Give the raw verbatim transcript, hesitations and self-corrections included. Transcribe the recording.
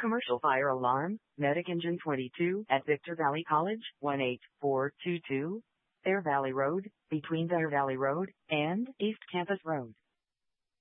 Commercial fire alarm, medic engine twenty-two at Victor Valley College, one eight four two two, Bear Valley Road, between Bear Valley Road and East Campus Road.